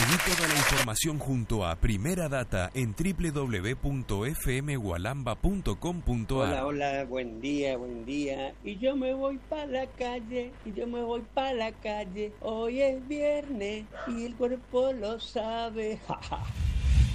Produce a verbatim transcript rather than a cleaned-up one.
Seguí toda la información junto a Primera Data en doble u doble u doble u punto f m gualamba punto com punto a r. Hola, hola, buen día, buen día. Y yo me voy pa' la calle, y yo me voy pa' la calle. Hoy es viernes y el cuerpo lo sabe.